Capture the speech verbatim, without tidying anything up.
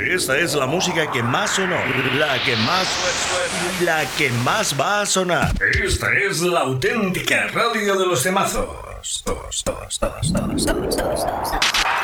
Esta es la música que más sonó, la que más, la que más va a sonar. Esta es la auténtica radio de los temazos. Todos, todos, todos, todos, todos, todos, todos.